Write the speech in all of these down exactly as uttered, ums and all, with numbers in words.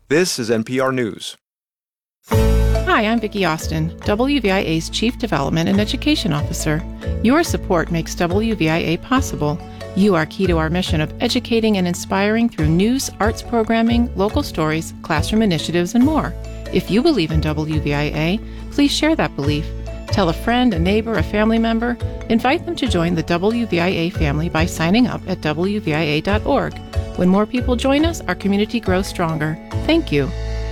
This is N P R News. Hi, I'm Vicki Austin, W V I A's Chief Development and Education Officer. Your support makes W V I A possible. You are key to our mission of educating and inspiring through news, arts programming, local stories, classroom initiatives, and more. If you believe in W V I A, please share that belief. Tell a friend, a neighbor, a family member. Invite them to join the W V I A family by signing up at W V I A dot org. When more people join us, our community grows stronger. Thank you.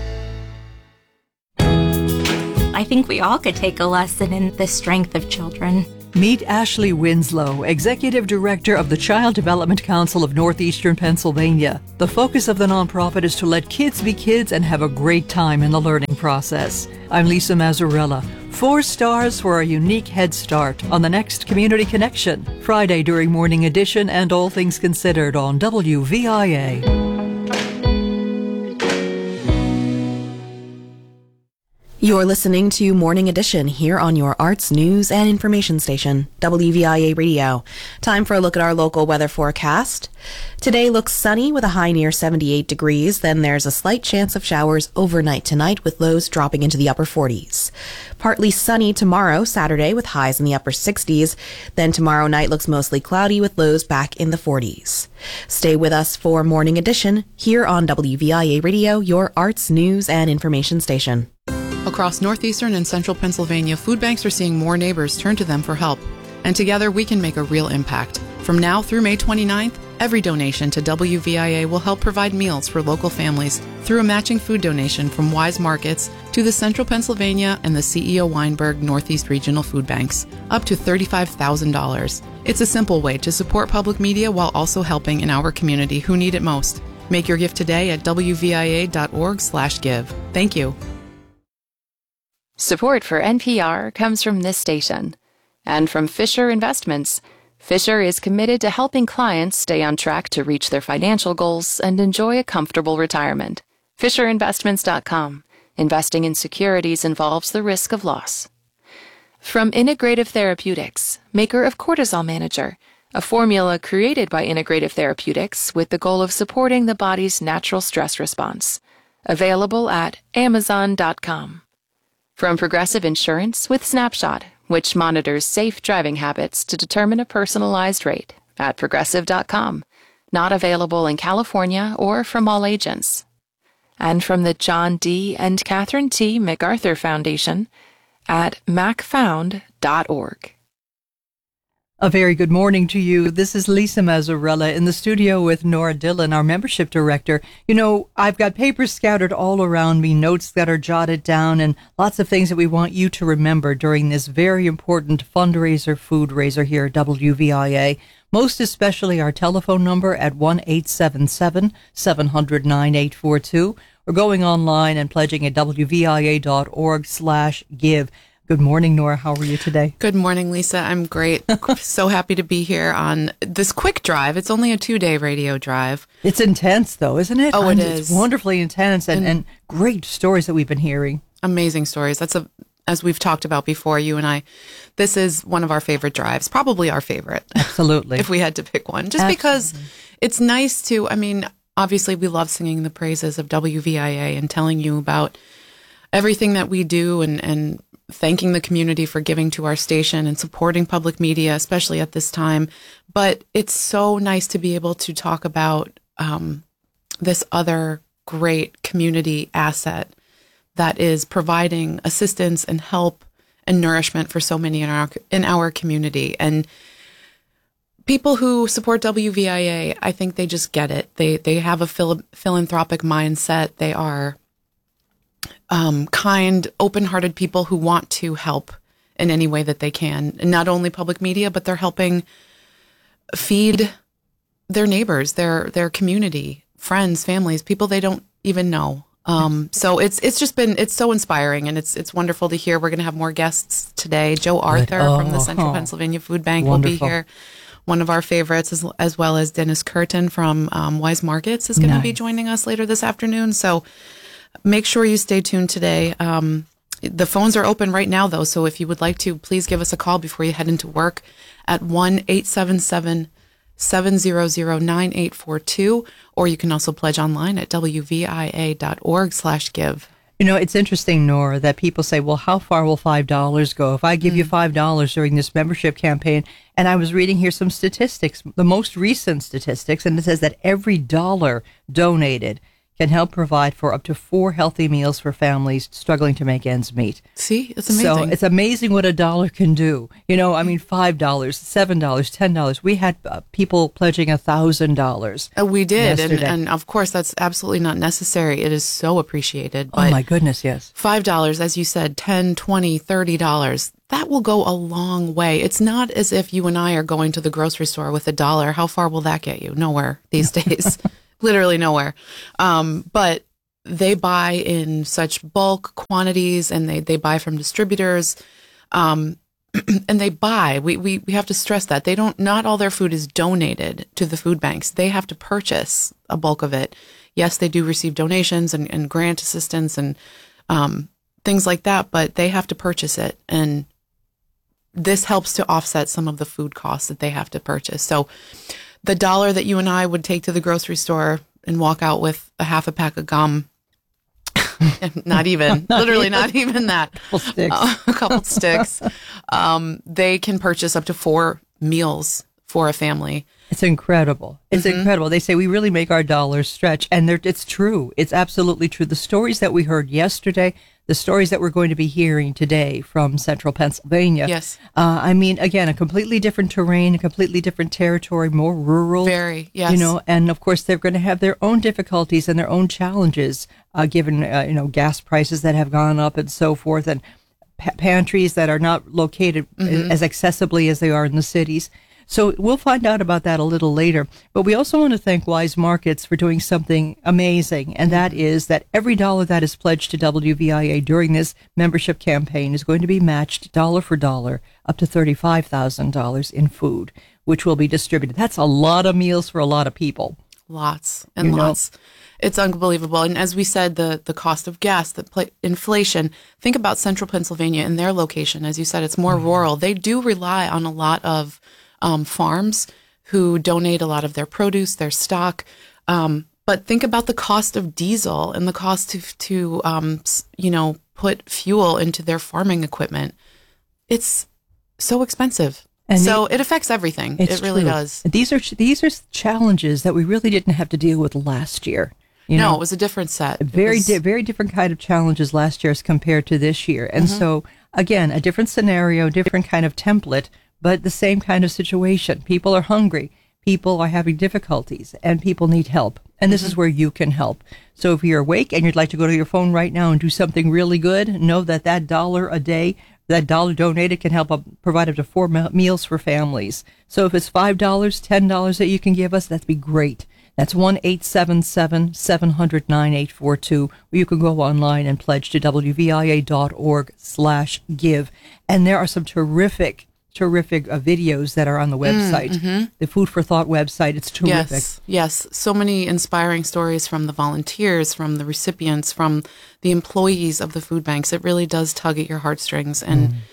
I think we all could take a lesson in the strength of children. Meet Ashley Winslow, Executive Director of the Child Development Council of Northeastern Pennsylvania. The focus of the nonprofit is to let kids be kids and have a great time in the learning process. I'm Lisa Mazzarella. Four stars for a unique head start on the next Community Connection, Friday during Morning Edition and All Things Considered on W V I A. You're listening to Morning Edition here on your arts, news, and information station, W V I A Radio. Time for a look at our local weather forecast. Today looks sunny with a high near seventy-eight degrees. Then there's a slight chance of showers overnight tonight with lows dropping into the upper forties. Partly sunny tomorrow, Saturday, with highs in the upper sixties. Then tomorrow night looks mostly cloudy with lows back in the forties. Stay with us for Morning Edition here on W V I A Radio, your arts, news, and information station. Across northeastern and central Pennsylvania, food banks are seeing more neighbors turn to them for help. And together we can make a real impact. From now through May twenty-ninth, every donation to W V I A will help provide meals for local families through a matching food donation from Wise Markets to the Central Pennsylvania and the C E O Weinberg Northeast Regional Food Banks, up to thirty-five thousand dollars. It's a simple way to support public media while also helping in our community who need it most. Make your gift today at W V I A dot org slash give. Thank you. Support for N P R comes from this station and from Fisher Investments. Fisher is committed to helping clients stay on track to reach their financial goals and enjoy a comfortable retirement. Fisher Investments dot com. Investing in securities involves the risk of loss. From Integrative Therapeutics, maker of Cortisol Manager, a formula created by Integrative Therapeutics with the goal of supporting the body's natural stress response. Available at Amazon dot com. From Progressive Insurance with Snapshot, which monitors safe driving habits to determine a personalized rate at Progressive dot com. Not available in California or from all agents. And from the John D. and Catherine T. MacArthur Foundation at Mac Found dot org. A very good morning to you. This is Lisa Mazzarella in the studio with Nora Dillon, our membership director. You know, I've got papers scattered all around me, notes that are jotted down, and lots of things that we want you to remember during this very important fundraiser, food raiser here at W V I A. Most especially our telephone number at one eight seven seven, seven hundred, nine eight four two, or going online and pledging at W V I A dot org slash give. Good morning, Nora. How are you today? Good morning, Lisa. I'm great. So happy to be here on this quick drive. It's only a two-day radio drive. It's intense, though, isn't it? Oh, it and is. It's wonderfully intense and, and, and great stories that we've been hearing. Amazing stories. That's a, as we've talked about before, you and I, this is one of our favorite drives, probably our favorite. Absolutely. If we had to pick one. Just Absolutely. Because it's nice to, I mean, obviously we love singing the praises of W V I A and telling you about everything that we do and, and thanking the community for giving to our station and supporting public media, especially at this time. But it's so nice to be able to talk about um, this other great community asset that is providing assistance and help and nourishment for so many in our in our community. And people who support W V I A, I think they just get it. They they have a phil- philanthropic mindset. They are Um, kind, open-hearted people who want to help in any way that they can. And not only public media, but they're helping feed their neighbors, their their community, friends, families, people they don't even know. Um, so it's it's just been it's so inspiring, and it's it's wonderful to hear. We're going to have more guests today. Joe Arthur oh, from the Central oh, Pennsylvania Food Bank wonderful. will be here. One of our favorites, as, as well as Dennis Curtin from um, Wise Markets, is going to nice. be joining us later this afternoon. So make sure you stay tuned today. Um, the phones are open right now, though, so if you would like to, please give us a call before you head into work at one eight seven seven, seven hundred, nine eight four two, or you can also pledge online at w v i a dot org slash give. You know, it's interesting, Nora, that people say, well, how far will five dollars go? If I give mm. you five dollars during this membership campaign, and I was reading here some statistics, the most recent statistics, and it says that every dollar donated can help provide for up to four healthy meals for families struggling to make ends meet. See, it's amazing. So it's amazing what a dollar can do. You know, I mean, five dollars, seven dollars, ten dollars. We had uh, people pledging one thousand dollars. Uh, we did. And, and of course, that's absolutely not necessary. It is so appreciated. But oh, my goodness, yes. five dollars, as you said, ten dollars, twenty dollars, thirty dollars. That will go a long way. It's not as if you and I are going to the grocery store with a dollar. How far will that get you? Nowhere these days. Literally nowhere. Um, but they buy in such bulk quantities, and they, they buy from distributors, um, and they buy. We, we, we have to stress that. They don't, not all their food is donated to the food banks. They have to purchase a bulk of it. Yes, they do receive donations and, and grant assistance and um, things like that, but they have to purchase it. And this helps to offset some of the food costs that they have to purchase. So the dollar that you and I would take to the grocery store and walk out with a half a pack of gum, not even, not literally even. not even that, a couple sticks, uh, a couple sticks, um, they can purchase up to four meals for a family. It's incredible. It's mm-hmm. incredible. They say we really make our dollars stretch, and it's true. It's absolutely true. The stories that we heard yesterday, the stories that we're going to be hearing today from central Pennsylvania. Yes. Uh, I mean, again, a completely different terrain, a completely different territory, more rural. Very, yes. You know, and of course, they're going to have their own difficulties and their own challenges, uh, given, uh, you know, gas prices that have gone up and so forth, and pa- pantries that are not located mm-hmm. as accessibly as they are in the cities. So we'll find out about that a little later. But we also want to thank Wise Markets for doing something amazing, and that is that every dollar that is pledged to W V I A during this membership campaign is going to be matched dollar for dollar up to thirty-five thousand dollars in food, which will be distributed. That's a lot of meals for a lot of people. Lots and you lots. Know? It's unbelievable. And as we said, the, the cost of gas, the pl- inflation, think about central Pennsylvania and their location. As you said, it's more mm-hmm. rural. They do rely on a lot of Um, farms who donate a lot of their produce, their stock. Um, but think about the cost of diesel and the cost to, to um, you know, put fuel into their farming equipment. It's so expensive. And so they, it affects everything. It really true. does. These are these are challenges that we really didn't have to deal with last year. You no, know, it was a different set. Very, was, di- very different kind of challenges last year as compared to this year. And mm-hmm. so, again, a different scenario, different kind of template, but the same kind of situation. People are hungry. People are having difficulties, and people need help. And this mm-hmm. is where you can help. So if you're awake and you'd like to go to your phone right now and do something really good, know that that dollar a day, that dollar donated can help up, provide up to four me- meals for families. So if it's five dollars, ten dollars that you can give us, that'd be great. That's one eight seven seven, seven hundred, nine eight four two, or you can go online and pledge to W V I A dot org slash give. And there are some terrific terrific uh, videos that are on the website, mm, mm-hmm. the Food for Thought website. It's terrific. Yes, yes. So many inspiring stories from the volunteers, from the recipients, from the employees of the food banks. It really does tug at your heartstrings and mm.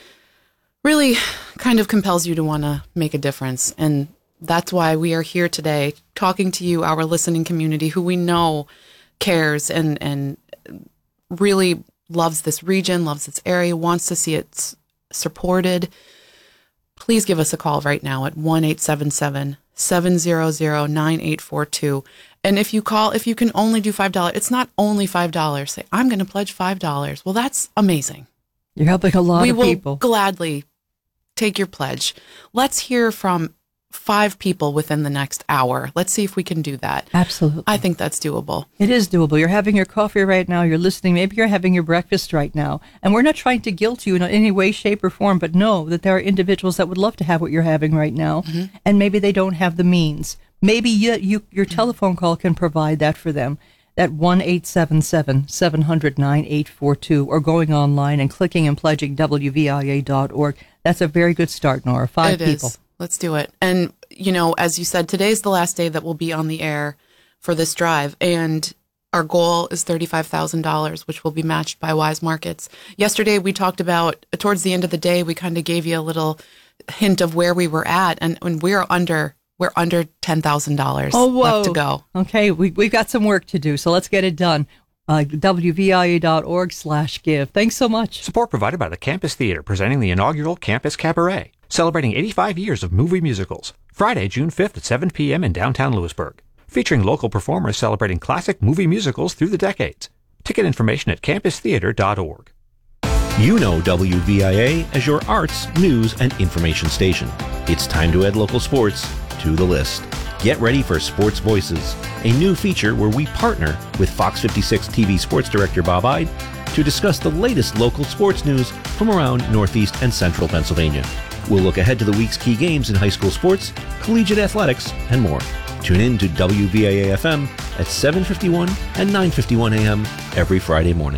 really kind of compels you to want to make a difference. And that's why we are here today talking to you, our listening community, who we know cares and, and really loves this region, loves its area, wants to see it supported. Please give us a call right now at one eight seven seven, seven hundred, nine eight four two. And if you call, if you can only do five dollars, it's not only five dollars. Say, I'm going to pledge five dollars. Well, that's amazing. You're helping a lot we of people. We will gladly take your pledge. Let's hear from five people within the next hour. Let's see if we can do that. Absolutely. I think that's doable. It is doable. You're having your coffee right now. You're listening. Maybe you're having your breakfast right now. And we're not trying to guilt you in any way, shape, or form, but know that there are individuals that would love to have what you're having right now. Mm-hmm. And maybe they don't have the means. Maybe you, you, your telephone call can provide that for them. At one eight seven seven, seven hundred, nine eight four two, or going online and clicking and pledging W V I A dot org. That's a very good start, Nora. Five it people. Is. Let's do it. And, you know, as you said, today's the last day that we'll be on the air for this drive. And our goal is thirty-five thousand dollars, which will be matched by Wise Markets. Yesterday, we talked about, towards the end of the day, we kind of gave you a little hint of where we were at. And, and we're under we're under ten thousand dollars oh, whoa. left to go. Okay, we, we've got some work to do, so let's get it done. Uh, W V I A dot org slash give. Thanks so much. Support provided by the Campus Theater, presenting the inaugural Campus Cabaret, celebrating eighty-five years of movie musicals. Friday, June fifth at seven p.m. in downtown Lewisburg. Featuring local performers celebrating classic movie musicals through the decades. Ticket information at campus theater dot org. You know W V I A as your arts, news, and information station. It's time to add local sports to the list. Get ready for Sports Voices, a new feature where we partner with Fox fifty-six T V sports director Bob Ide to discuss the latest local sports news from around Northeast and Central Pennsylvania. We'll look ahead to the week's key games in high school sports, collegiate athletics, and more. Tune in to W V I A F M at seven fifty-one and nine fifty-one a.m. every Friday morning.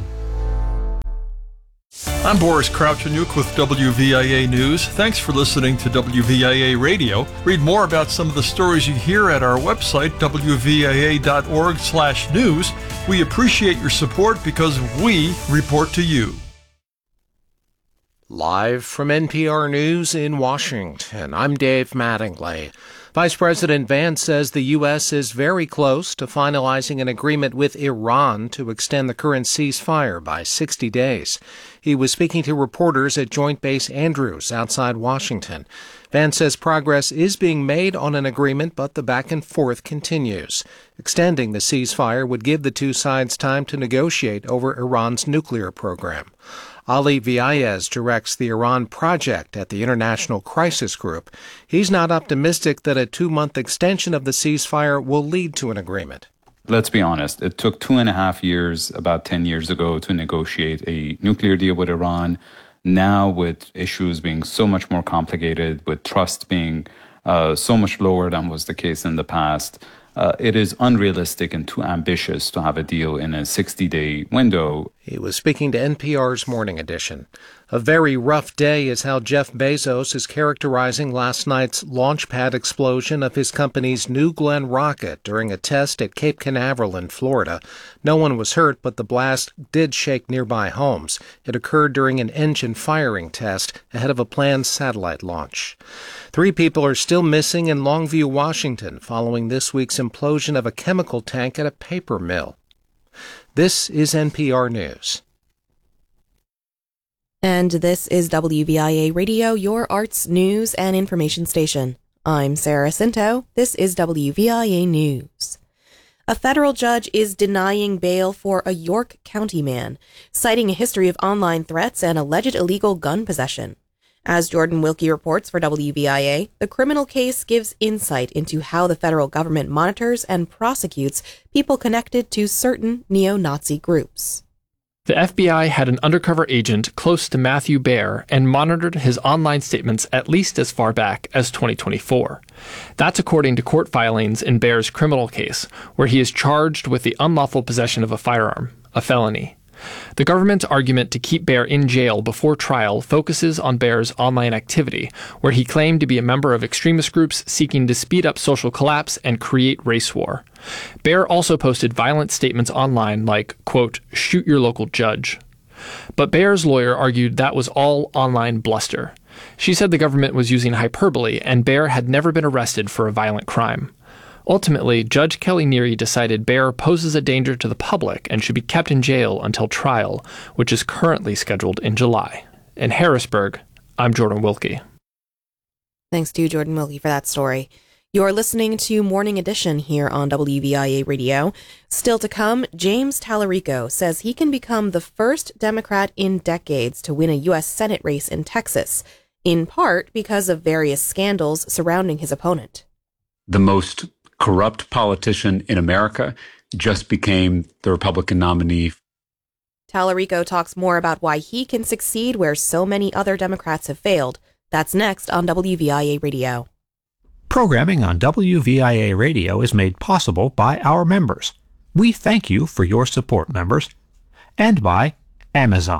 I'm Boris Kravchuk with W V I A News. Thanks for listening to W V I A Radio. Read more about some of the stories you hear at our website, W V I A dot org slash news. We appreciate your support because we report to you. Live from N P R News in Washington, I'm Dave Mattingly. Vice President Vance says the U S is very close to finalizing an agreement with Iran to extend the current ceasefire by sixty days. He was speaking to reporters at Joint Base Andrews outside Washington. Vance says progress is being made on an agreement, but the back and forth continues. Extending the ceasefire would give the two sides time to negotiate over Iran's nuclear program. Ali Viayez directs the Iran project at the International Crisis Group. He's not optimistic that a two-month extension of the ceasefire will lead to an agreement. Let's be honest. It took two and a half years, about ten years ago, to negotiate a nuclear deal with Iran. Now, with issues being so much more complicated, with trust being uh, so much lower than was the case in the past, Uh, it is unrealistic and too ambitious to have a deal in a sixty-day window. He was speaking to N P R's Morning Edition. A very rough day is how Jeff Bezos is characterizing last night's launch pad explosion of his company's New Glenn rocket during a test at Cape Canaveral in Florida. No one was hurt, but the blast did shake nearby homes. It occurred during an engine firing test ahead of a planned satellite launch. Three people are still missing in Longview, Washington, following this week's implosion of a chemical tank at a paper mill. This is N P R News. And this is W V I A Radio, your arts, news, and information station. I'm Sarah Cinto. This is W V I A News. A federal judge is denying bail for a York County man, citing a history of online threats and alleged illegal gun possession. As Jordan Wilkie reports for W V I A, the criminal case gives insight into how the federal government monitors and prosecutes people connected to certain neo-Nazi groups. The F B I had an undercover agent close to Matthew Baer and monitored his online statements at least as far back as twenty twenty-four. That's according to court filings in Baer's criminal case, where he is charged with the unlawful possession of a firearm, a felony. The government's argument to keep Baer in jail before trial focuses on Baer's online activity, where he claimed to be a member of extremist groups seeking to speed up social collapse and create race war. Baer also posted violent statements online like, quote, shoot your local judge. But Baer's lawyer argued that was all online bluster. She said the government was using hyperbole and Baer had never been arrested for a violent crime. Ultimately, Judge Kelly Neary decided Baer poses a danger to the public and should be kept in jail until trial, which is currently scheduled in July. In Harrisburg, I'm Jordan Wilkie. Thanks to Jordan Wilkie for that story. You're listening to Morning Edition here on W V I A Radio. Still to come, James Tallarico says he can become the first Democrat in decades to win a U S Senate race in Texas, in part because of various scandals surrounding his opponent. The most corrupt politician in America just became the Republican nominee. Tallarico talks more about why he can succeed where so many other Democrats have failed. That's next on W V I A Radio. Programming on W V I A Radio is made possible by our members. We thank you for your support, members. And by Amazon.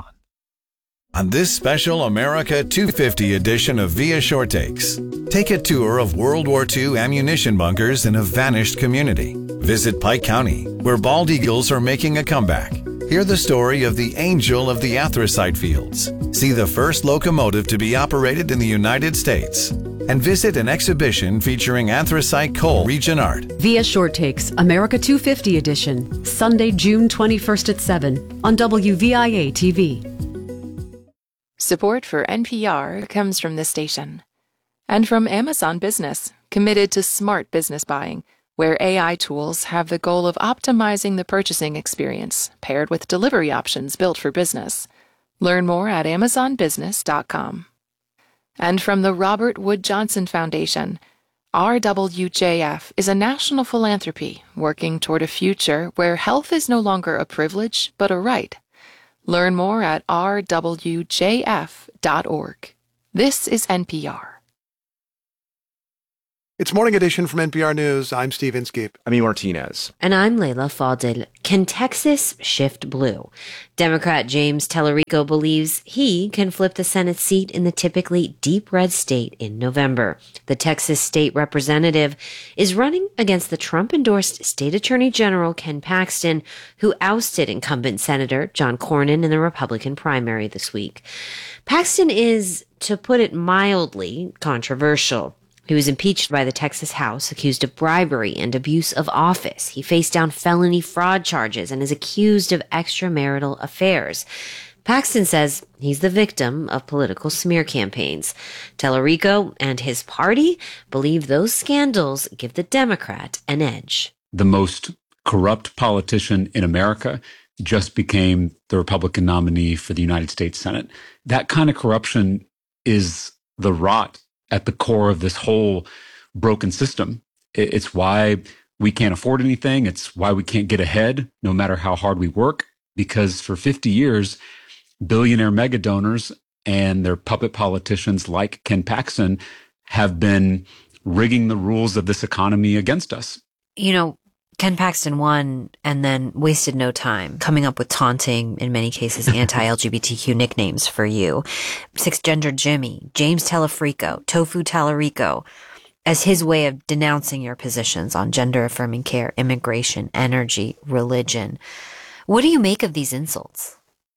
On this special America two fifty edition of Via Short Takes, take a tour of World War Two ammunition bunkers in a vanished community. Visit Pike County, where bald eagles are making a comeback. Hear the story of the Angel of the Anthracite Fields. See the first locomotive to be operated in the United States. and visit an exhibition featuring anthracite coal region art. Via Short Takes, America two fifty edition, Sunday, June twenty-first at seven on W V I A T V. Support for N P R comes from this station. And from Amazon Business, committed to smart business buying, where A I tools have the goal of optimizing the purchasing experience, paired with delivery options built for business. Learn more at amazon business dot com. And from the Robert Wood Johnson Foundation, R W J F is a national philanthropy working toward a future where health is no longer a privilege, but a right. Learn more at r w j f dot org. This is N P R. It's Morning Edition from N P R News. I'm Steve Inskeep. I'm E. Martinez. And I'm Layla Fadel. Can Texas shift blue? Democrat James Tallarico believes he can flip the Senate seat in the typically deep red state in November. The Texas state representative is running against the Trump-endorsed state attorney general Ken Paxton, who ousted incumbent Senator John Cornyn in the Republican primary this week. Paxton is, to put it mildly, controversial. He was impeached by the Texas House, accused of bribery and abuse of office. He faced down felony fraud charges and is accused of extramarital affairs. Paxton says he's the victim of political smear campaigns. Tallarico and his party believe those scandals give the Democrat an edge. The most corrupt politician in America just became the Republican nominee for the United States Senate. That kind of corruption is the rot at the core of this whole broken system. It's why we can't afford anything. It's why we can't get ahead, no matter how hard we work, because for fifty years, billionaire mega donors and their puppet politicians like Ken Paxton have been rigging the rules of this economy against us. You know, Ken Paxton won and then wasted no time coming up with taunting, in many cases, anti-L G B T Q nicknames for you. Six-gender Jimmy, James Tallarico, Tofu Tallarico, as his way of denouncing your positions on gender-affirming care, immigration, energy, religion. What do you make of these insults?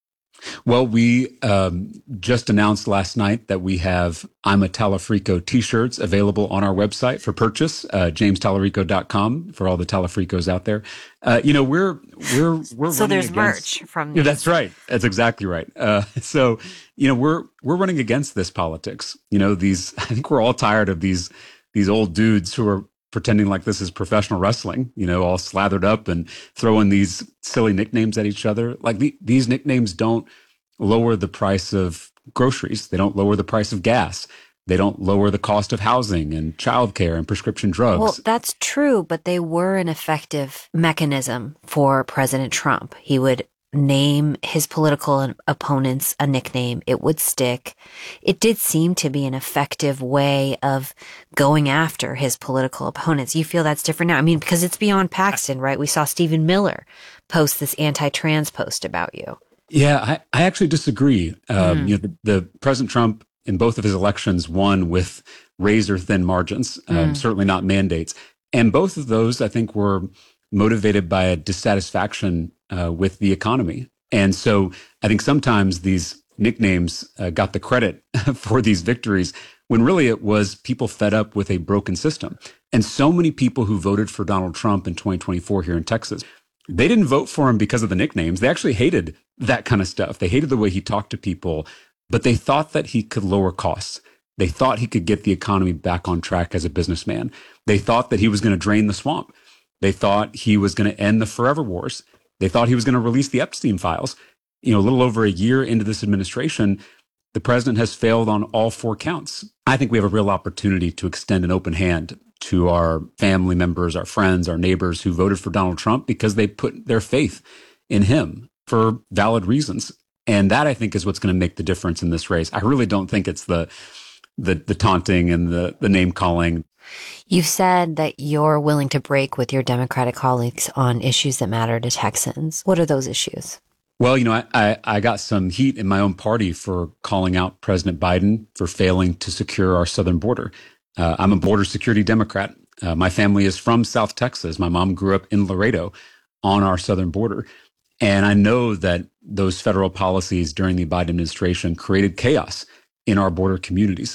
Well, we um, just announced last night that we have I'm a Tallarico t-shirts available on our website for purchase, uh, james tallarico dot com, for all the Tallarico's out there. Uh, you know, we're, we're, we're So there's against, merch from yeah, that's right. That's exactly right. Uh, so, you know, we're, we're running against this politics. You know, these, I think we're all tired of these, these old dudes who are pretending like this is professional wrestling, you know, all slathered up and throwing these silly nicknames at each other. Like the, these nicknames don't lower the price of groceries. They don't lower the price of gas. They don't lower the cost of housing and childcare and prescription drugs. Well, that's true, but they were an effective mechanism for President Trump. He would name his political opponents a nickname. It would stick. It did seem to be an effective way of going after his political opponents. You feel that's different now? I mean, because it's beyond Paxton, right? We saw Stephen Miller post this anti-trans post about you. Yeah, I, I actually disagree. Um, Mm. You know, the, the President Trump in both of his elections won with razor thin margins, um, Mm. certainly not mandates. And both of those, I think, were motivated by a dissatisfaction uh, with the economy. And so I think sometimes these nicknames uh, got the credit for these victories when really it was people fed up with a broken system. And so many people who voted for Donald Trump in twenty twenty-four here in Texas, they didn't vote for him because of the nicknames. They actually hated that kind of stuff. They hated the way he talked to people, but they thought that he could lower costs. They thought he could get the economy back on track as a businessman. They thought that he was going to drain the swamp. They thought he was going to end the forever wars. They thought he was going to release the Epstein files. You know, a little over a year into this administration, the president has failed on all four counts. I think we have a real opportunity to extend an open hand to our family members, our friends, our neighbors who voted for Donald Trump because they put their faith in him for valid reasons. And that, I think, is what's going to make the difference in this race. I really don't think it's the the, the taunting and the, the name calling. You've said that you're willing to break with your Democratic colleagues on issues that matter to Texans. What are those issues? Well, you know, I, I, I got some heat in my own party for calling out President Biden for failing to secure our southern border. Uh, I'm a border security Democrat. Uh, my family is from South Texas. My mom grew up in Laredo on our southern border. And I know that those federal policies during the Biden administration created chaos in our border communities.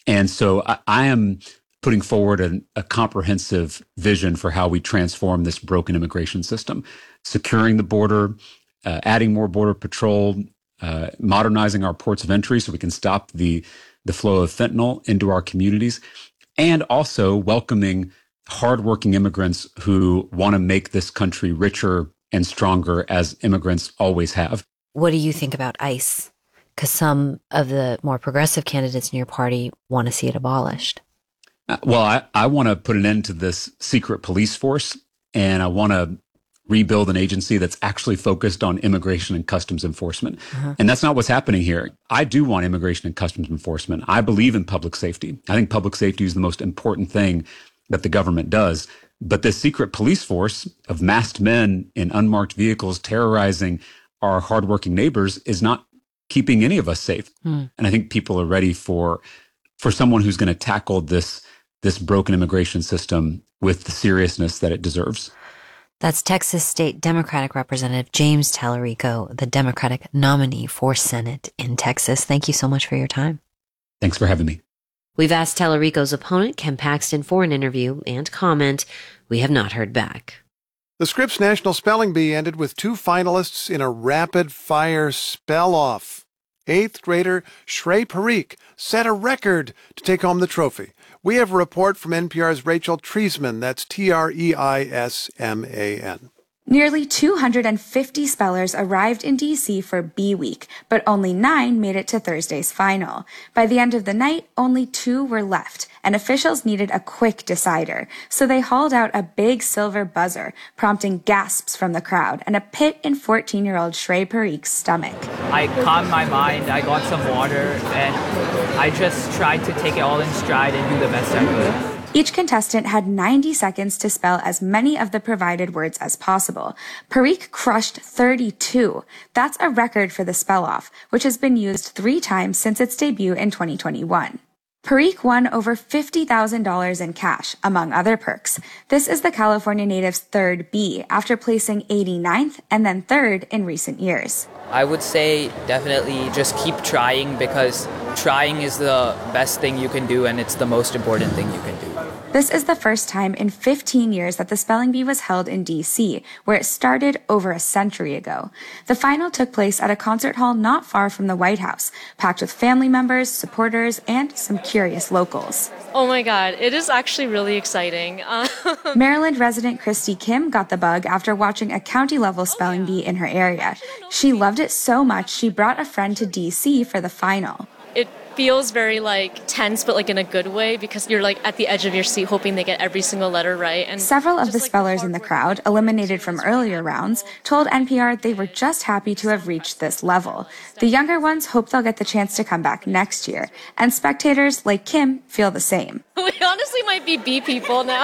And so I, I am putting forward an, a comprehensive vision for how we transform this broken immigration system, securing the border, uh, adding more border patrol, uh, modernizing our ports of entry so we can stop the, the flow of fentanyl into our communities, and also welcoming hardworking immigrants who want to make this country richer and stronger, as immigrants always have. What do you think about ICE? Because some of the more progressive candidates in your party want to see it abolished. Uh, well, I, I want to put an end to this secret police force, and I want to rebuild an agency that's actually focused on immigration and customs enforcement. Uh-huh. And that's not what's happening here. I do want immigration and customs enforcement. I believe in public safety. I think public safety is the most important thing that the government does. But this secret police force of masked men in unmarked vehicles terrorizing our hardworking neighbors is not keeping any of us safe. Hmm. And I think people are ready for for someone who's going to tackle this this broken immigration system with the seriousness that it deserves. That's Texas State Democratic Representative James Tallarico, the Democratic nominee for Senate in Texas. Thank you so much for your time. Thanks for having me. We've asked Tallarico's opponent, Ken Paxton, for an interview and comment. We have not heard back. The Scripps National Spelling Bee ended with two finalists in a rapid-fire spell-off. Eighth grader Shrey Parikh set a record to take home the trophy. We have a report from N P R's Rachel Treisman. That's T R E I S M A N. Nearly two hundred fifty spellers arrived in D C for Bee Week, but only nine made it to Thursday's final. By the end of the night, only two were left, and officials needed a quick decider, so they hauled out a big silver buzzer, prompting gasps from the crowd and a pit in fourteen-year-old Shrey Parikh's stomach. I calmed my mind, I got some water, and I just tried to take it all in stride and do the best I could. Each contestant had ninety seconds to spell as many of the provided words as possible. Parikh crushed thirty-two. That's a record for the spell-off, which has been used three times since its debut in twenty twenty-one. Parikh won over fifty thousand dollars in cash, among other perks. This is the California native's third bee, after placing eighty-ninth and then third in recent years. I would say definitely just keep trying, because trying is the best thing you can do, and it's the most important thing you can do. This is the first time in fifteen years that the spelling bee was held in D C, where it started over a century ago. The final took place at a concert hall not far from the White House, packed with family members, supporters, and some curious locals. Oh my God, it is actually really exciting. Maryland resident Christy Kim got the bug after watching a county-level spelling bee in her area. She loved it so much she brought a friend to D C for the final. It feels very like tense, but like in a good way, because you're like at the edge of your seat hoping they get every single letter right. And several of the spellers in the crowd, eliminated from earlier rounds, told N P R they were just happy to have reached this level. The younger ones hope they'll get the chance to come back next year, and spectators like Kim feel the same. We honestly might be bee people now.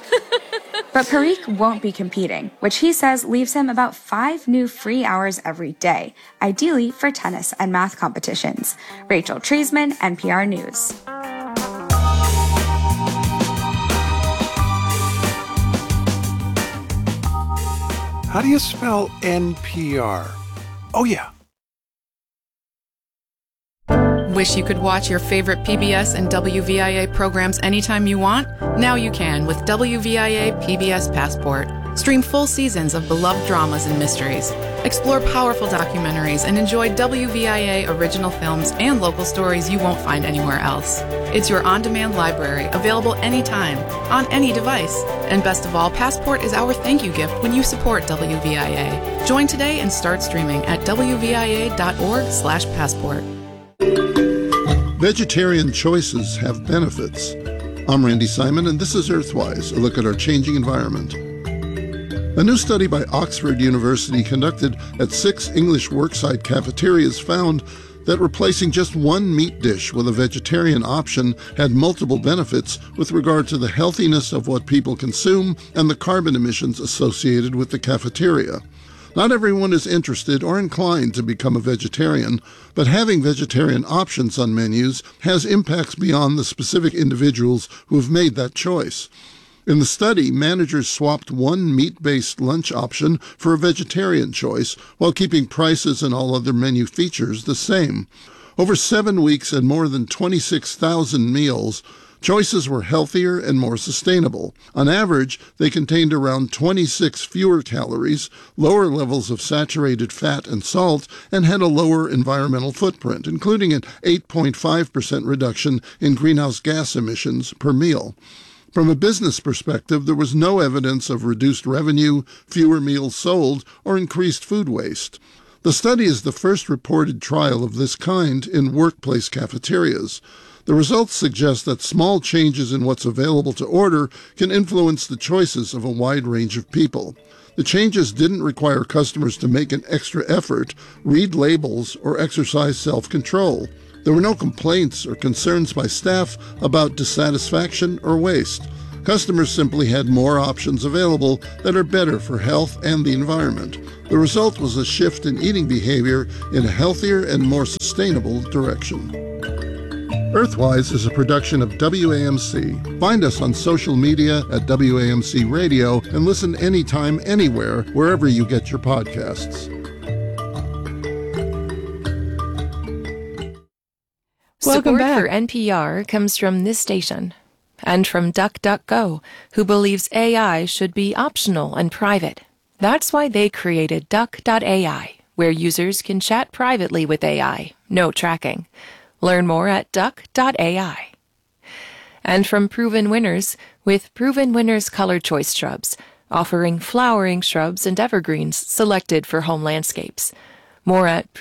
But Parikh won't be competing, which he says leaves him about five new free hours every day, ideally for tennis and math competitions. Rachel Treisman, N P R News. How do you spell N P R? Oh, yeah. Wish you could watch your favorite P B S and W V I A programs anytime you want? Now you can with W V I A P B S Passport. Stream full seasons of beloved dramas and mysteries. Explore powerful documentaries and enjoy W V I A original films and local stories you won't find anywhere else. It's your on-demand library, available anytime, on any device. And best of all, Passport is our thank you gift when you support W V I A. Join today and start streaming at W V I A dot org slash passport. Vegetarian choices have benefits. I'm Randy Simon, and this is Earthwise, a look at our changing environment. A new study by Oxford University conducted at six English worksite cafeterias found that replacing just one meat dish with a vegetarian option had multiple benefits with regard to the healthiness of what people consume and the carbon emissions associated with the cafeteria. Not everyone is interested or inclined to become a vegetarian, but having vegetarian options on menus has impacts beyond the specific individuals who have made that choice. In the study, managers swapped one meat-based lunch option for a vegetarian choice while keeping prices and all other menu features the same. Over seven weeks and more than twenty-six thousand meals, choices were healthier and more sustainable. On average, they contained around twenty-six fewer calories, lower levels of saturated fat and salt, and had a lower environmental footprint, including an eight point five percent reduction in greenhouse gas emissions per meal. From a business perspective, there was no evidence of reduced revenue, fewer meals sold, or increased food waste. The study is the first reported trial of this kind in workplace cafeterias. The results suggest that small changes in what's available to order can influence the choices of a wide range of people. The changes didn't require customers to make an extra effort, read labels, or exercise self-control. There were no complaints or concerns by staff about dissatisfaction or waste. Customers simply had more options available that are better for health and the environment. The result was a shift in eating behavior in a healthier and more sustainable direction. Earthwise is a production of W A M C. Find us on social media at W A M C Radio and listen anytime, anywhere, wherever you get your podcasts. Support for N P R comes from this station and from DuckDuckGo, who believes A I should be optional and private. That's why they created Duck dot A I, where users can chat privately with A I, no tracking. Learn more at Duck dot A I. And from Proven Winners, with Proven Winners Color Choice Shrubs, offering flowering shrubs and evergreens selected for home landscapes. More at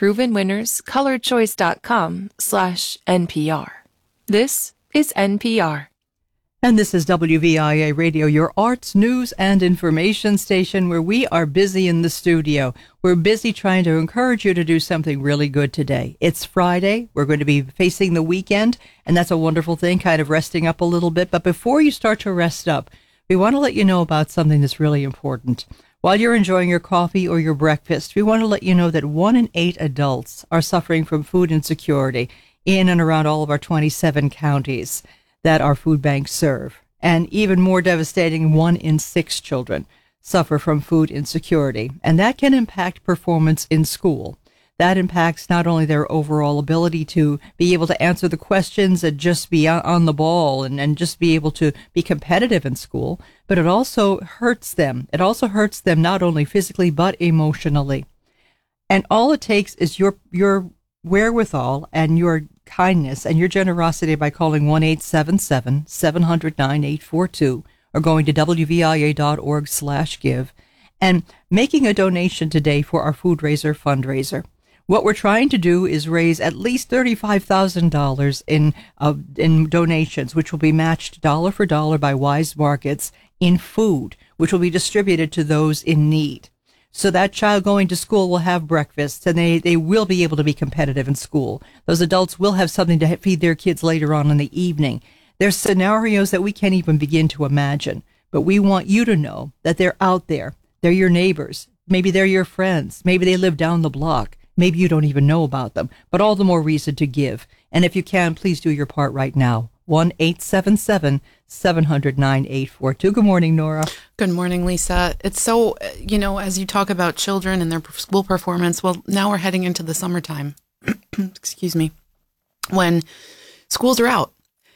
provenwinnerscolorchoice.com slash NPR. This is N P R. And this is W V I A Radio, your arts, news, and information station, where we are busy in the studio. We're busy trying to encourage you to do something really good today. It's Friday. We're going to be facing the weekend, and that's a wonderful thing, kind of resting up a little bit. But before you start to rest up, we want to let you know about something that's really important. While you're enjoying your coffee or your breakfast, we want to let you know that one in eight adults are suffering from food insecurity in and around all of our twenty-seven counties that our food banks serve. And even more devastating, one in six children suffer from food insecurity. And that can impact performance in school. That impacts not only their overall ability to be able to answer the questions and just be on the ball and, and just be able to be competitive in school, but it also hurts them. It also hurts them not only physically, but emotionally. And all it takes is your your wherewithal and your kindness and your generosity by calling one eight seven seven, seven hundred, nine eight four two or going to W V I A dot org slash give and making a donation today for our Food Raiser fundraiser. What we're trying to do is raise at least thirty-five thousand dollars in uh, in donations, which will be matched dollar for dollar by Wise Markets in food, which will be distributed to those in need. So that child going to school will have breakfast, and they, they will be able to be competitive in school. Those adults will have something to feed their kids later on in the evening. There's scenarios that we can't even begin to imagine, but we want you to know that they're out there. They're your neighbors. Maybe they're your friends. Maybe they live down the block. Maybe you don't even know about them, but all the more reason to give. And if you can, please do your part right now. one eight seven seven, seven hundred, nine eight four two. Good morning, Nora. Good morning, Lisa. It's so, you know, as you talk about children and their school performance, well, now we're heading into the summertime, excuse me, when schools are out.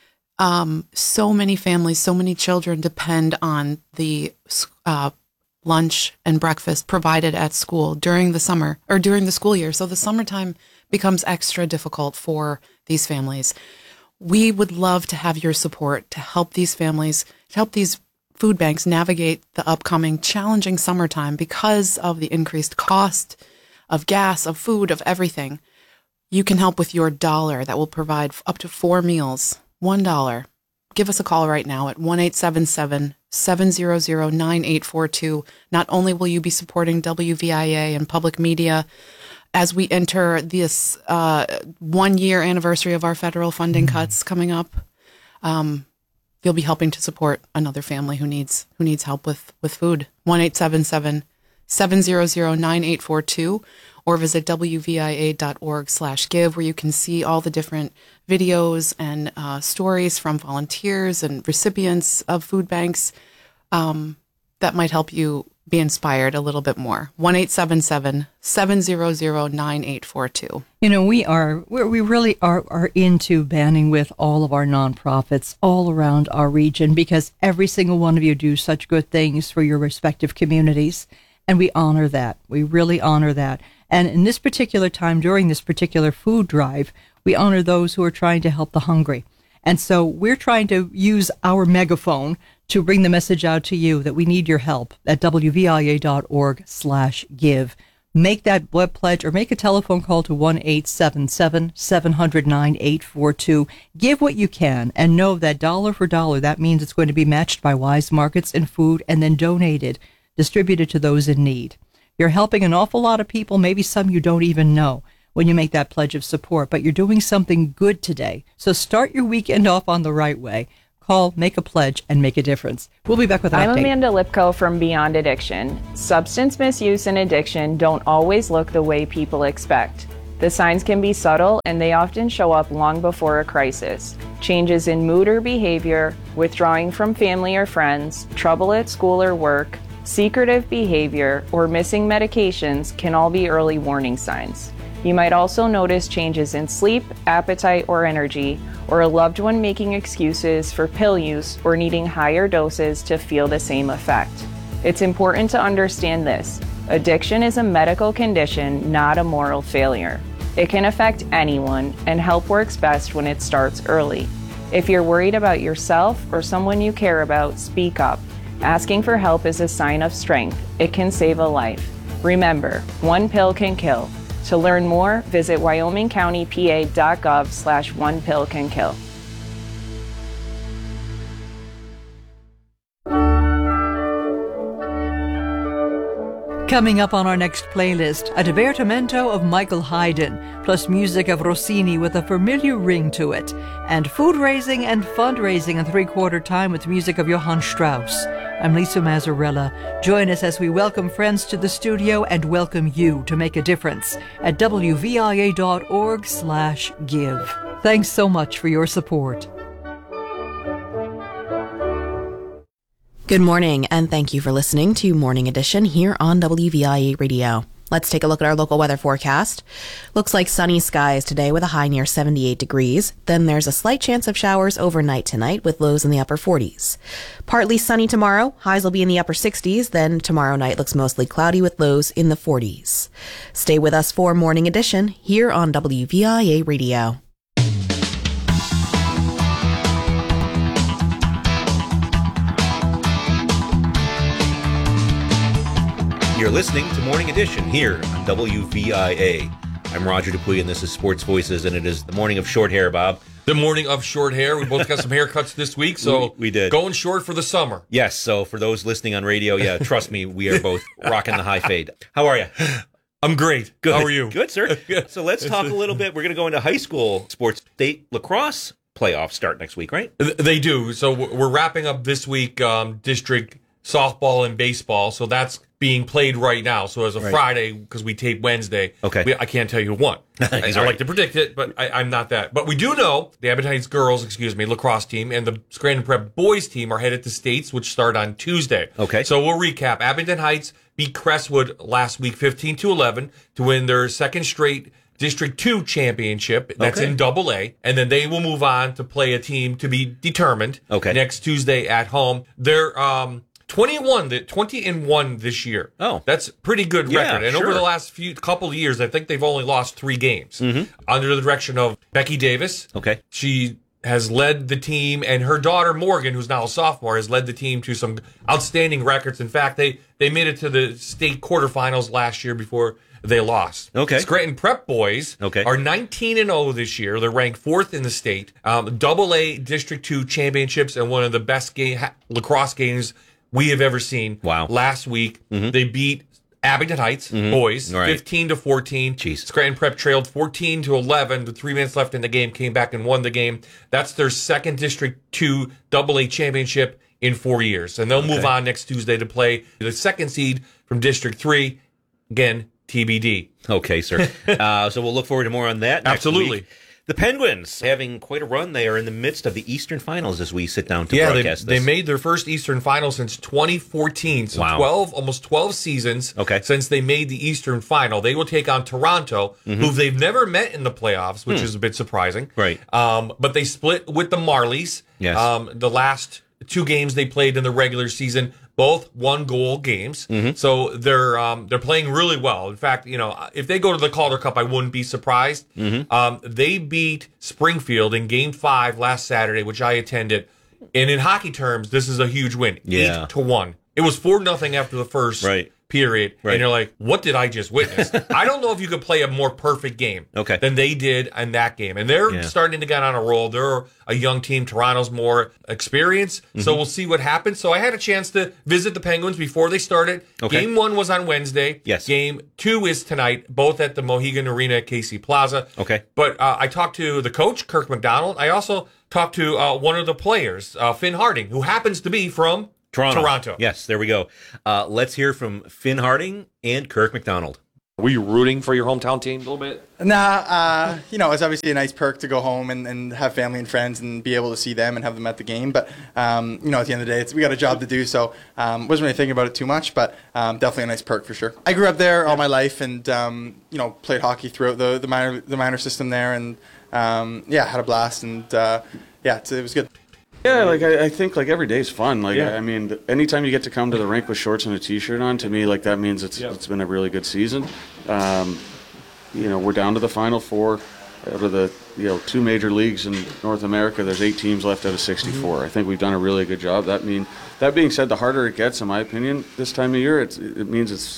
Um, so many families, so many children depend on the uh, lunch and breakfast provided at school during the summer or during the school year. So the summertime becomes extra difficult for these families. We would love to have your support to help these families, to help these food banks navigate the upcoming challenging summertime because of the increased cost of gas, of food, of everything. You can help with your dollar that will provide up to four meals. One dollar. Give us a call right now at one eight seven seven, seven hundred, nine eight four two. Not only will you be supporting W V I A and public media as we enter this uh, one-year anniversary of our federal funding cuts coming up, um, you'll be helping to support another family who needs who needs help with, with food. one eight seven seven, seven hundred, nine eight four two or visit W V I A dot org slash give, where you can see all the different videos and uh, stories from volunteers and recipients of food banks um, that might help you be inspired a little bit more. one eight seven seven, seven hundred, nine eight four two. You know, we are, we're, we really are, are into banding with all of our nonprofits all around our region because every single one of you do such good things for your respective communities. And we honor that. We really honor that. And in this particular time, during this particular food drive, we honor those who are trying to help the hungry. And so we're trying to use our megaphone to bring the message out to you that we need your help at W V I A dot org slash give. Make that web pledge or make a telephone call to one eight seven seven, seven hundred, nine eight four two. Give what you can and know that dollar for dollar, that means it's going to be matched by Wise Markets and food and then donated, distributed to those in need. You're helping an awful lot of people, maybe some you don't even know, when you make that pledge of support, but you're doing something good today. So start your weekend off on the right way. Call, make a pledge, and make a difference. We'll be back with an I'm update. Amanda Lipko from Beyond Addiction. Substance misuse and addiction don't always look the way people expect. The signs can be subtle, and they often show up long before a crisis. Changes in mood or behavior, withdrawing from family or friends, trouble at school or work, secretive behavior, or missing medications can all be early warning signs. You might also notice changes in sleep, appetite, or energy, or a loved one making excuses for pill use or needing higher doses to feel the same effect. It's important to understand this. Addiction is a medical condition, not a moral failure. It can affect anyone, and help works best when it starts early. If you're worried about yourself or someone you care about, speak up. Asking for help is a sign of strength. It can save a life. Remember, one pill can kill. To learn more, visit wyoming county p a dot gov slash one pill can kill. Coming up on our next playlist, a divertimento of Michael Haydn, plus music of Rossini with a familiar ring to it, and food raising and fundraising in three-quarter time with music of Johann Strauss. I'm Lisa Mazzarella. Join us as we welcome friends to the studio and welcome you to make a difference at W V I A dot org slash give. Thanks so much for your support. Good morning, and thank you for listening to Morning Edition here on W V I A Radio. Let's take a look at our local weather forecast. Looks like sunny skies today with a high near seventy-eight degrees. Then there's a slight chance of showers overnight tonight with lows in the upper forties. Partly sunny tomorrow. Highs will be in the upper sixties. Then tomorrow night looks mostly cloudy with lows in the forties. Stay with us for Morning Edition here on W V I A Radio. You're listening to Morning Edition here on W V I A. I'm Roger Dupuy, and this is Sports Voices, and it is the morning of short hair, Bob. The morning of short hair. We both got some haircuts this week, so we, we did. Going short for the summer. Yes, so for those listening on radio, yeah, trust me, we are both rocking the high fade. How are you? I'm great. Good. How are you? Good, sir. So let's talk a little bit. We're going to go into high school sports. State lacrosse playoffs start next week, right? They do. So we're wrapping up this week um, district softball and baseball, so that's being played right now. So as a right. Friday, because we tape Wednesday, okay. we, I can't tell you who won. I, I right. like to predict it, but I, I'm not that. But we do know the Abington Heights girls, excuse me, lacrosse team and the Scranton Prep boys team are headed to states, which start on Tuesday. Okay. So we'll recap. Abington Heights beat Crestwood last week fifteen to eleven to win their second straight District two championship. That's okay. in double A. And then they will move on to play a team to be determined okay. next Tuesday at home. They're um twenty-one, twenty and one this year. Oh. That's pretty good yeah, record. And sure. over the last few couple of years, I think they've only lost three games. Mm-hmm. Under the direction of Becky Davis. Okay. She has led the team, and her daughter Morgan, who's now a sophomore, has led the team to some outstanding records. In fact, they, they made it to the state quarterfinals last year before they lost. Okay. Scranton Prep boys okay. are nineteen and oh this year. They're ranked fourth in the state. Um, double A District two championships and one of the best game, ha- lacrosse games we have ever seen. Wow. Last week, mm-hmm. they beat Abington Heights mm-hmm. boys right. fifteen to fourteen. Jeez. Scranton Prep trailed fourteen to eleven. With three minutes left in the game, came back and won the game. That's their second District two double A championship in four years. And they'll okay. move on next Tuesday to play the second seed from District three. Again, T B D. Okay, sir. uh, so we'll look forward to more on that next Absolutely. week. The Penguins having quite a run. They are in the midst of the Eastern Finals as we sit down to yeah, broadcast they, this. they made their first Eastern Final since twenty fourteen. So wow. twelve, almost twelve seasons okay. since they made the Eastern Final. They will take on Toronto, mm-hmm. who they've never met in the playoffs, which hmm. is a bit surprising. Right. Um, but they split with the Marlies. Yes. Um, the last two games they played in the regular season, both one goal games. Mm-hmm. So they're um, they're playing really well. In fact, you know, if they go to the Calder Cup, I wouldn't be surprised. Mm-hmm. Um, they beat Springfield in Game Five last Saturday, which I attended. And in hockey terms, this is a huge win, yeah. eight to one. It was four nothing after the first right. period, right. and you're like, "What did I just witness?" I don't know if you could play a more perfect game okay. than they did in that game, and they're yeah. starting to get on a roll. They're a young team. Toronto's more experienced, mm-hmm. so we'll see what happens. So I had a chance to visit the Penguins before they started. Okay. Game one was on Wednesday. Yes. Game two is tonight, both at the Mohegan Arena at K C Plaza. Okay. But uh, I talked to the coach, Kirk McDonald. I also talked to uh, one of the players, uh, Finn Harding, who happens to be from Toronto. Toronto. Yes, there we go. Uh, let's hear from Finn Harding and Kirk McDonald. Were you rooting for your hometown team a little bit? Nah, uh, you know, it's obviously a nice perk to go home and, and have family and friends and be able to see them and have them at the game. But, um, you know, at the end of the day, it's, we got a job to do, so um, wasn't really thinking about it too much, but um, definitely a nice perk for sure. I grew up there all my life and, um, you know, played hockey throughout the, the, minor, the minor system there and, um, yeah, had a blast and, uh, yeah, it was good. Yeah, like I, I think like every day is fun. Like yeah. I mean, anytime you get to come to the rink with shorts and a t-shirt on, to me, like that means it's yeah. it's been a really good season. Um, you know, we're down to the Final Four out of the you know two major leagues in North America. There's eight teams left out of sixty-four. Mm-hmm. I think we've done a really good job. That mean that being said, the harder it gets, in my opinion, this time of year, it's, it means it's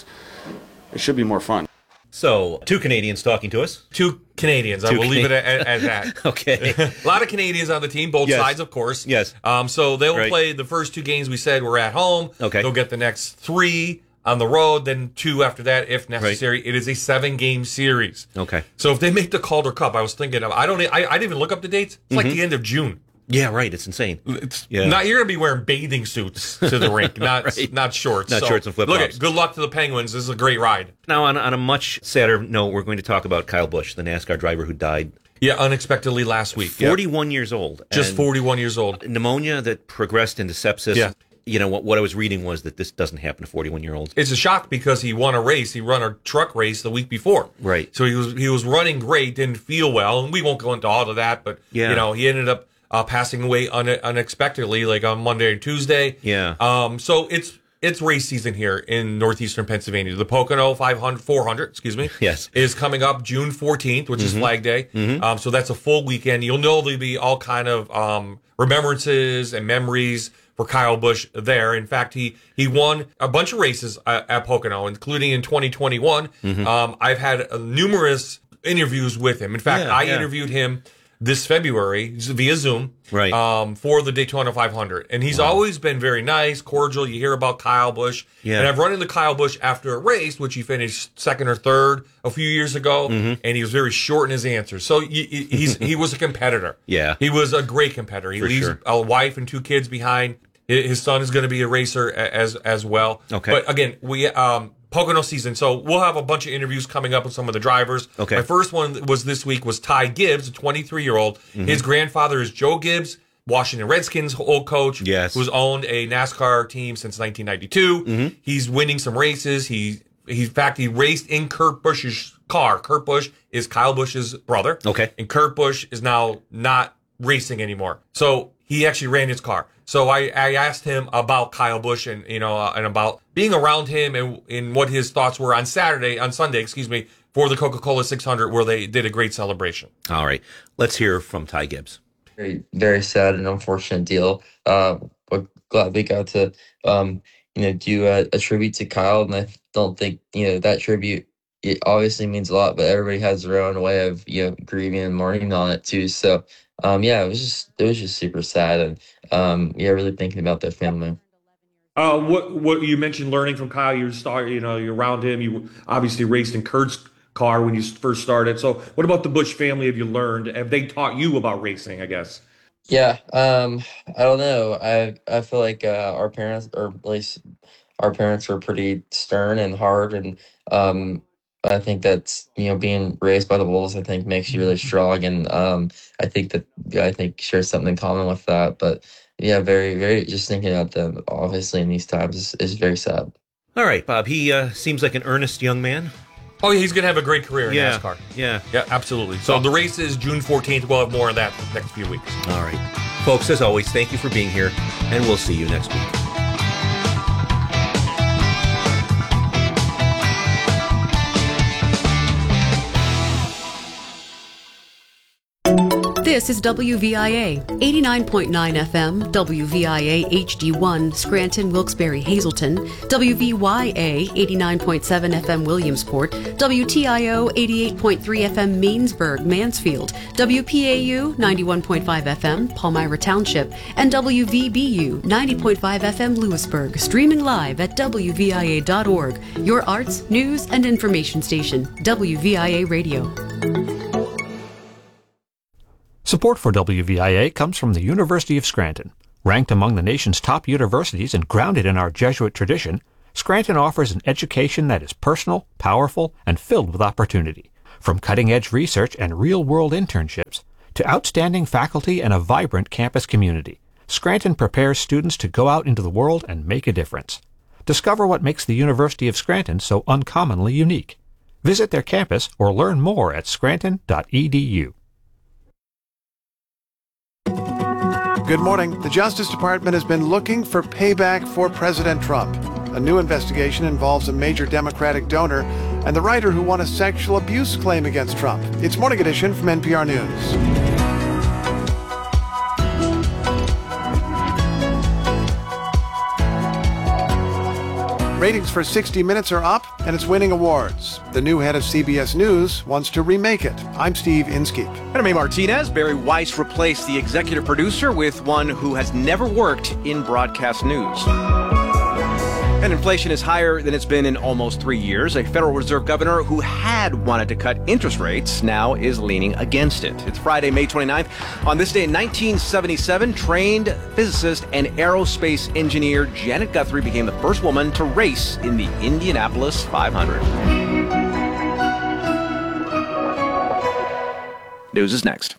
it should be more fun. So, two Canadians talking to us. Two Canadians. Two I will Can- leave it at, at that. Okay. A lot of Canadians on the team, both yes. sides, of course. Yes. Um. So they'll right. play the first two games we said were at home. Okay. They'll get the next three on the road, then two after that if necessary. Right. It is a seven-game series. Okay. So if they make the Calder Cup, I was thinking of, I don't. I, I didn't even look up the dates. It's mm-hmm. like the end of June. Yeah, right. It's insane. It's yeah. not. You're gonna be wearing bathing suits to the rink, not right. not shorts. Not so, shorts and flip flops. Look, at, good luck to the Penguins. This is a great ride. Now, on on a much sadder note, we're going to talk about Kyle Busch, the NASCAR driver who died. Yeah, unexpectedly last week. Forty-one yeah. years old. Just forty-one years old. Pneumonia that progressed into sepsis. Yeah. You know what? What I was reading was that this doesn't happen to forty-one-year-olds. It's a shock because he won a race. He won a truck race the week before. Right. So he was he was running great. Didn't feel well, and we won't go into all of that. But yeah. you know, he ended up. Uh, passing away un- unexpectedly, like on Monday and Tuesday. Yeah. Um. So it's it's race season here in northeastern Pennsylvania. The Pocono five hundred, four hundred, excuse me. Yes. Is coming up June fourteenth, which mm-hmm. is Flag Day. Mm-hmm. Um. So that's a full weekend. You'll know there'll be all kind of um remembrances and memories for Kyle Busch there. In fact, he he won a bunch of races at, at Pocono, including in twenty twenty-one. Mm-hmm. Um. I've had uh, numerous interviews with him. In fact, yeah, I yeah. interviewed him this February via Zoom, right? Um, for the Daytona five hundred, and he's wow. always been very nice, cordial. You hear about Kyle Busch, yeah. and I've run into Kyle Busch after a race, which he finished second or third a few years ago, mm-hmm. and he was very short in his answers. So he, he's he was a competitor. Yeah, he was a great competitor. He For leaves sure. a wife and two kids behind. His son is going to be a racer as as well. Okay, but again, we um. Pocono season. So we'll have a bunch of interviews coming up with some of the drivers. Okay. My first one was this week was Ty Gibbs, a twenty-three-year-old. Mm-hmm. His grandfather is Joe Gibbs, Washington Redskins old coach. Yes. Who's owned a NASCAR team since nineteen ninety-two. Mm-hmm. He's winning some races. He, he, in fact, he raced in Kurt Busch's car. Kurt Busch is Kyle Busch's brother. Okay. And Kurt Busch is now not racing anymore. So he actually ran his car. So I, I asked him about Kyle Busch and, you know, uh, and about being around him and, and what his thoughts were on Saturday, on Sunday, excuse me, for the Coca-Cola six hundred, where they did a great celebration. All right. Let's hear from Ty Gibbs. Very, very sad and unfortunate deal. Uh, but glad we got to, um, you know, do a, a tribute to Kyle. And I don't think, you know, that tribute, it obviously means a lot, but everybody has their own way of, you know, grieving and mourning on it too. So, um, yeah, it was just, it was just super sad. And, um, yeah, really thinking about their family. Uh, what what you mentioned learning from Kyle, you start, you know, you're around him. You obviously raced in Kurt's car when you first started. So, what about the Busch family? Have you learned? Have they taught you about racing? I guess. Yeah, um, I don't know. I I feel like uh, our parents, or at least our parents, were pretty stern and hard, and um, I think that's, you know, being raised by the Wolves, I think makes you really strong. And um, I think that, yeah, I think shares something in common with that. But yeah, very, very, just thinking about them, obviously, in these times is, is very sad. All right, Bob, he uh, seems like an earnest young man. Oh, yeah, he's going to have a great career yeah, in NASCAR. Yeah. Yeah, absolutely. So the race is June fourteenth. We'll have more of that next few weeks. All right. Folks, as always, thank you for being here, and we'll see you next week. This is W V I A, eighty-nine point nine F M, W V I A H D one, Scranton, Wilkes-Barre, Hazleton, W V Y A, eighty-nine point seven F M, Williamsport, W T I O, eighty-eight point three F M, Mainsburg, Mansfield, W P A U, ninety-one point five F M, Palmyra Township, and W V B U, ninety point five F M, Lewisburg, streaming live at W V I A dot org, your arts, news, and information station, W V I A Radio. Support for W V I A comes from the University of Scranton. Ranked among the nation's top universities and grounded in our Jesuit tradition, Scranton offers an education that is personal, powerful, and filled with opportunity. From cutting-edge research and real-world internships to outstanding faculty and a vibrant campus community, Scranton prepares students to go out into the world and make a difference. Discover what makes the University of Scranton so uncommonly unique. Visit their campus or learn more at scranton dot e d u. Good morning. The Justice Department has been looking for payback for President Trump. A new investigation involves a major Democratic donor and the writer who won a sexual abuse claim against Trump. It's Morning Edition from N P R News. Ratings for sixty minutes are up, and it's winning awards. The new head of C B S News wants to remake it. I'm Steve Inskeep. And I'm A. Martinez. Barry Weiss replaced the executive producer with one who has never worked in broadcast news. And inflation is higher than it's been in almost three years. A Federal Reserve governor who had wanted to cut interest rates now is leaning against it. It's Friday, May twenty-ninth. On this day in nineteen seventy-seven, trained physicist and aerospace engineer Janet Guthrie became the first woman to race in the Indianapolis five hundred. News is next.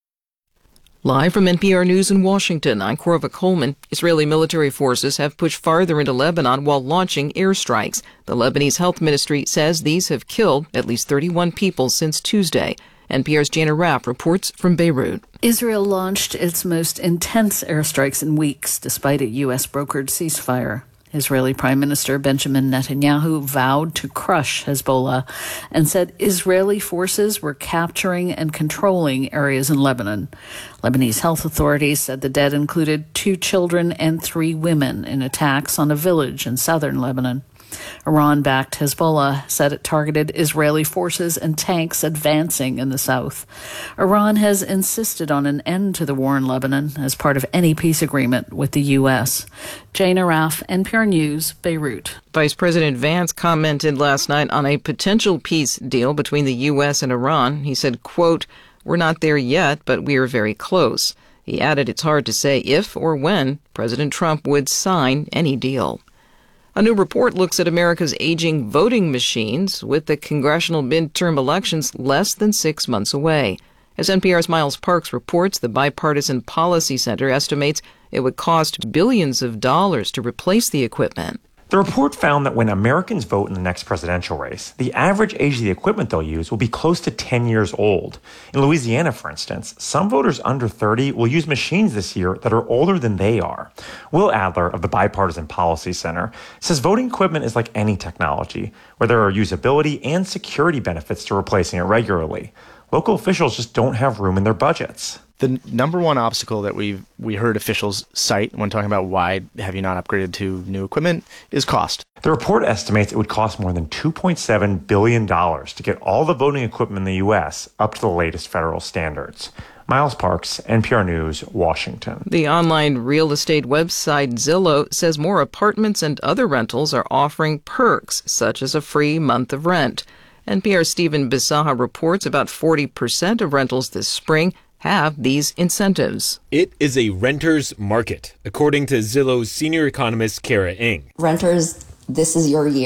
Live from N P R News in Washington, I'm Korva Coleman. Israeli military forces have pushed farther into Lebanon while launching airstrikes. The Lebanese Health Ministry says these have killed at least thirty-one people since Tuesday. N P R's Jana Raff reports from Beirut. Israel launched its most intense airstrikes in weeks, despite a U S brokered ceasefire. Israeli Prime Minister Benjamin Netanyahu vowed to crush Hezbollah and said Israeli forces were capturing and controlling areas in Lebanon. Lebanese health authorities said the dead included two children and three women in attacks on a village in southern Lebanon. Iran-backed Hezbollah said it targeted Israeli forces and tanks advancing in the south. Iran has insisted on an end to the war in Lebanon as part of any peace agreement with the U S. Jana Raff, N P R News, Beirut. Vice President Vance commented last night on a potential peace deal between the U S and Iran. He said, quote, "We're not there yet, but we are very close." He added it's hard to say if or when President Trump would sign any deal. A new report looks at America's aging voting machines with the congressional midterm elections less than six months away. As N P R's Miles Parks reports, the Bipartisan Policy Center estimates it would cost billions of dollars to replace the equipment. The report found that when Americans vote in the next presidential race, the average age of the equipment they'll use will be close to ten years old. In Louisiana, for instance, some voters under thirty will use machines this year that are older than they are. Will Adler of the Bipartisan Policy Center says voting equipment is like any technology, where there are usability and security benefits to replacing it regularly. Local officials just don't have room in their budgets. The number one obstacle that we we heard officials cite when talking about why have you not upgraded to new equipment is cost. The report estimates it would cost more than two point seven billion dollars to get all the voting equipment in the U S up to the latest federal standards. Miles Parks, N P R News, Washington. The online real estate website Zillow says more apartments and other rentals are offering perks, such as a free month of rent. N P R's Stephen Bisaha reports about forty percent of rentals this spring have these incentives. It is a renter's market, according to Zillow's senior economist Kara Ng. Renters, this is your year.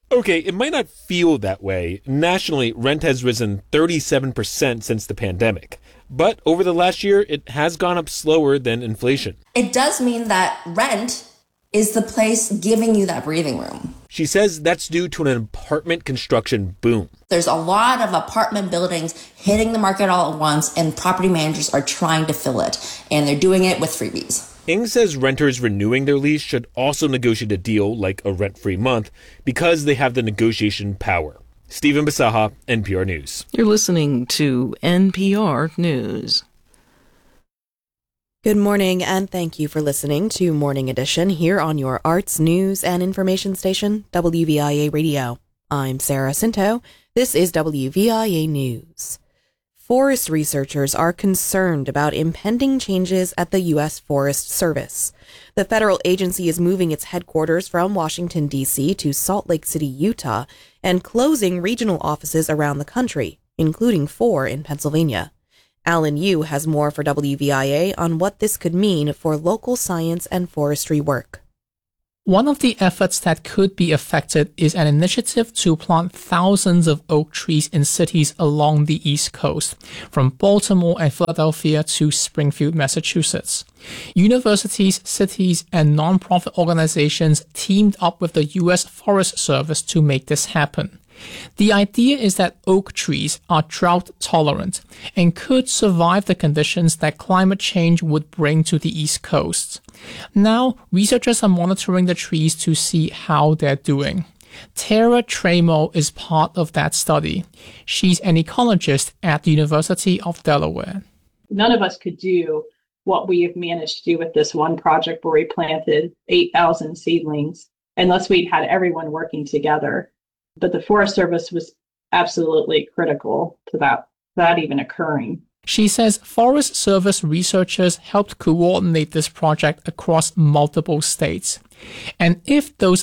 Okay, it might not feel that way. Nationally, rent has risen thirty-seven percent since the pandemic. But over the last year, it has gone up slower than inflation. It does mean that rent is the place giving you that breathing room. She says that's due to an apartment construction boom. There's a lot of apartment buildings hitting the market all at once, and property managers are trying to fill it, and they're doing it with freebies. Ng says renters renewing their lease should also negotiate a deal like a rent-free month because they have the negotiation power. Stephen Basaha, N P R News. You're listening to N P R News. Good morning, and thank you for listening to Morning Edition here on your arts, news, and information station, W V I A Radio. I'm Sarah Cinto. This is W V I A News. Forest researchers are concerned about impending changes at the U S Forest Service. The federal agency is moving its headquarters from Washington, D C to Salt Lake City, Utah, and closing regional offices around the country, including four in Pennsylvania. Alan Yu has more for W V I A on what this could mean for local science and forestry work. One of the efforts that could be affected is an initiative to plant thousands of oak trees in cities along the East Coast, from Baltimore and Philadelphia to Springfield, Massachusetts. Universities, cities, and nonprofit organizations teamed up with the U S Forest Service to make this happen. The idea is that oak trees are drought tolerant and could survive the conditions that climate change would bring to the East Coast. Now, researchers are monitoring the trees to see how they're doing. Tara Tramo is part of that study. She's an ecologist at the University of Delaware. None of us could do what we have managed to do with this one project where we planted eight thousand seedlings unless we'd had everyone working together. But the Forest Service was absolutely critical to that, that even occurring. She says Forest Service researchers helped coordinate this project across multiple states. And if those